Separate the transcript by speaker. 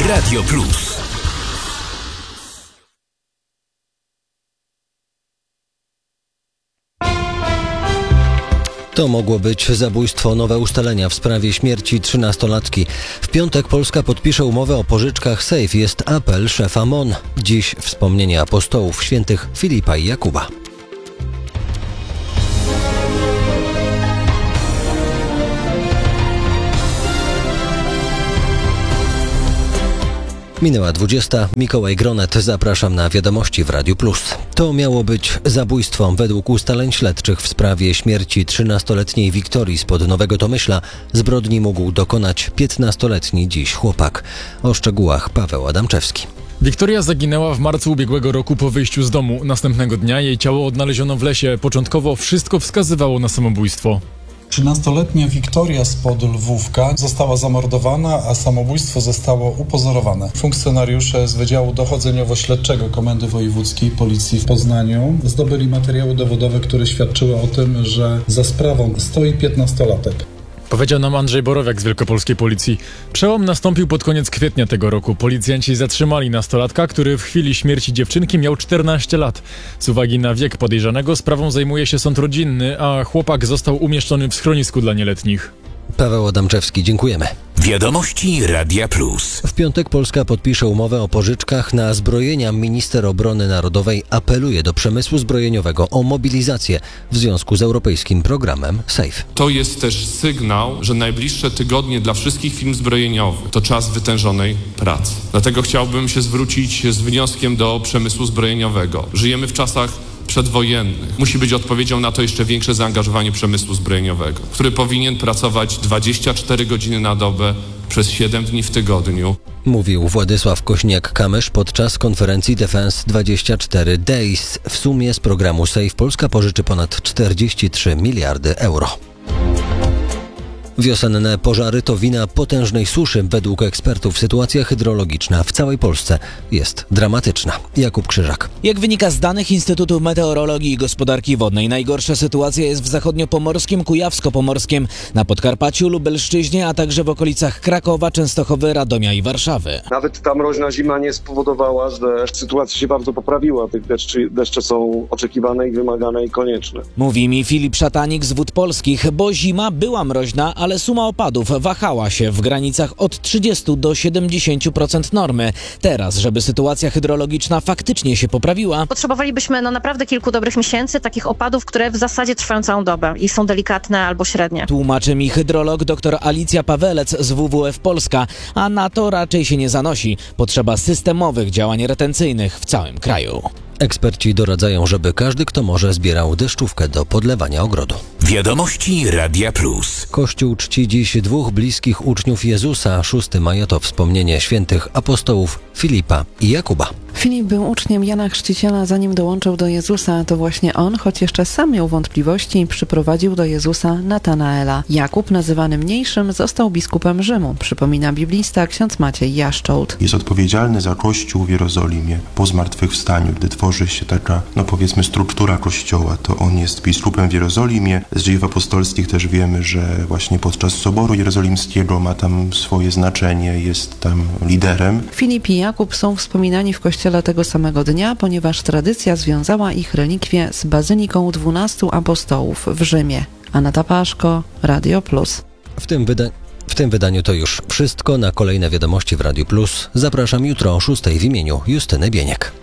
Speaker 1: Radio Plus.
Speaker 2: To mogło być zabójstwo. Nowe ustalenia w sprawie śmierci 13-latki. W piątek Polska podpisze umowę o pożyczkach SAFE. Jest apel szefa MON. Dziś wspomnienie apostołów świętych Filipa i Jakuba. Minęła 20. Mikołaj Gronet. Zapraszam na wiadomości w Radiu Plus. To miało być zabójstwo. Według ustaleń śledczych w sprawie śmierci 13-letniej Wiktorii spod Nowego Tomyśla zbrodni mógł dokonać 15-letni dziś chłopak. O szczegółach Paweł Adamczewski.
Speaker 3: Wiktoria zaginęła w marcu ubiegłego roku po wyjściu z domu. Następnego dnia jej ciało odnaleziono w lesie. Początkowo wszystko wskazywało na samobójstwo.
Speaker 4: 13-letnia Wiktoria spod Lwówka została zamordowana, a samobójstwo zostało upozorowane. Funkcjonariusze z Wydziału Dochodzeniowo-Śledczego Komendy Wojewódzkiej Policji w Poznaniu zdobyli materiały dowodowe, które świadczyły o tym, że za sprawą stoi 15-latek.
Speaker 3: Powiedział nam Andrzej Borowiak z Wielkopolskiej Policji. Przełom nastąpił pod koniec kwietnia tego roku. Policjanci zatrzymali nastolatka, który w chwili śmierci dziewczynki miał 14 lat. Z uwagi na wiek podejrzanego sprawą zajmuje się sąd rodzinny, a chłopak został umieszczony w schronisku dla nieletnich.
Speaker 2: Paweł Adamczewski, dziękujemy.
Speaker 1: Wiadomości Radia Plus.
Speaker 2: W piątek Polska podpisze umowę o pożyczkach na zbrojenia. Minister Obrony Narodowej apeluje do przemysłu zbrojeniowego o mobilizację w związku z europejskim programem SAFE.
Speaker 5: To jest też sygnał, że najbliższe tygodnie dla wszystkich firm zbrojeniowych to czas wytężonej pracy. Dlatego chciałbym się zwrócić z wnioskiem do przemysłu zbrojeniowego. Żyjemy w czasach przedwojennych. Musi być odpowiedzią na to jeszcze większe zaangażowanie przemysłu zbrojeniowego, który powinien pracować 24 godziny na dobę przez 7 dni w tygodniu.
Speaker 2: Mówił Władysław Kośniak-Kamysz podczas konferencji Defense 24 Days. W sumie z programu SAFE Polska pożyczy ponad 43 miliardy euro. Wiosenne pożary to wina potężnej suszy. Według ekspertów sytuacja hydrologiczna w całej Polsce jest dramatyczna. Jakub Krzyżak.
Speaker 6: Jak wynika z danych Instytutu Meteorologii i Gospodarki Wodnej, najgorsza sytuacja jest w zachodniopomorskim, kujawsko-pomorskim, na Podkarpaciu, Lubelszczyźnie, a także w okolicach Krakowa, Częstochowy, Radomia i Warszawy.
Speaker 7: Nawet ta mroźna zima nie spowodowała, że sytuacja się bardzo poprawiła. Tych deszcze są oczekiwane i wymagane i konieczne.
Speaker 6: Mówi mi Filip Szatanik z Wód Polskich, bo zima była mroźna, ale suma opadów wahała się w granicach od 30 do 70% normy. Teraz, żeby sytuacja hydrologiczna faktycznie się poprawiła,
Speaker 8: potrzebowalibyśmy naprawdę kilku dobrych miesięcy, takich opadów, które w zasadzie trwają całą dobę i są delikatne albo średnie.
Speaker 6: Tłumaczy mi hydrolog dr Alicja Pawelec z WWF Polska, a na to raczej się nie zanosi. Potrzeba systemowych działań retencyjnych w całym kraju.
Speaker 2: Eksperci doradzają, żeby każdy, kto może, zbierał deszczówkę do podlewania ogrodu.
Speaker 1: Wiadomości Radia Plus.
Speaker 2: Kościół czci dziś dwóch bliskich uczniów Jezusa. 6 maja to wspomnienie świętych apostołów Filipa i Jakuba.
Speaker 9: Filip był uczniem Jana Chrzciciela, zanim dołączył do Jezusa. To właśnie on, choć jeszcze sam miał wątpliwości, przyprowadził do Jezusa Natanaela. Jakub, nazywany mniejszym, został biskupem Rzymu, przypomina biblista ksiądz Maciej Jaszczołt.
Speaker 10: Jest odpowiedzialny za Kościół w Jerozolimie po zmartwychwstaniu, gdy tworzy się taka, powiedzmy, struktura Kościoła. To on jest biskupem w Jerozolimie. Z dziejów apostolskich też wiemy, że właśnie podczas Soboru Jerozolimskiego ma tam swoje znaczenie, jest tam liderem.
Speaker 9: Filip i Jakub są wspominani w kościele tego samego dnia, ponieważ tradycja związała ich relikwie z bazyliką 12 apostołów w Rzymie. Aneta Paszko, Radio Plus.
Speaker 2: W tym wydaniu to już wszystko. Na kolejne wiadomości w Radiu Plus zapraszam jutro o 6 w imieniu Justyny Bieniek.